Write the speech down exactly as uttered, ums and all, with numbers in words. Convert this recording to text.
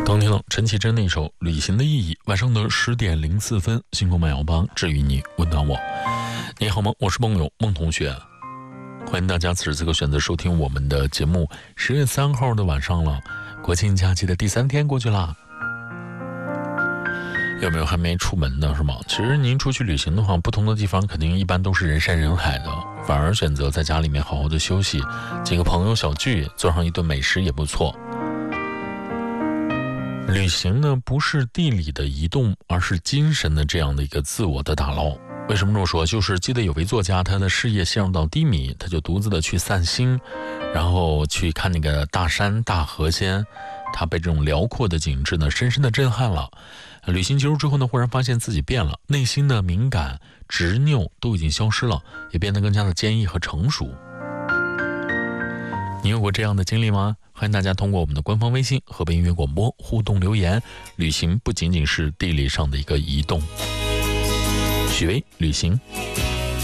刚听到陈绮贞那首《旅行的意义》，晚上的十点零四分，星空慢摇帮治愈你，温暖我。你好吗？我是梦友孟同学，欢迎大家此时此刻选择收听我们的节目。十月三号的晚上了，国庆假期的第三天过去啦。有没有还没出门的是吗？其实您出去旅行的话，不同的地方肯定一般都是人山人海的，反而选择在家里面好好的休息，几个朋友小聚，做上一顿美食也不错。旅行呢，不是地理的移动，而是精神的这样的一个自我的打捞。为什么这么说？就是记得有位作家，他的事业陷入到低迷，他就独自的去散心，然后去看那个大山大河间，他被这种辽阔的景致呢深深的震撼了。旅行结束之后呢，忽然发现自己变了，内心的敏感执拗都已经消失了，也变得更加的坚毅和成熟。你有过这样的经历吗？欢迎大家通过我们的官方微信河北音乐广播互动留言。旅行不仅仅是地理上的一个移动。许巍，旅行。